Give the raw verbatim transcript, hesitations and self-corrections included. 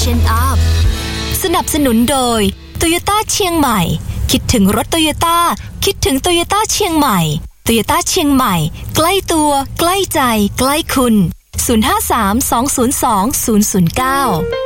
Chin Up สนับสนุนโดย Toyota เชียงใหม่คิดถึงรถ Toyota คิดถึง Toyota เชียงใหม่ Toyota เชียงใหม่ใกล้ตัวใกล้ใจใกล้คุณศูนย์ ห้า สาม สอง ศูนย์ สอง ศูนย์ ศูนย์ เก้า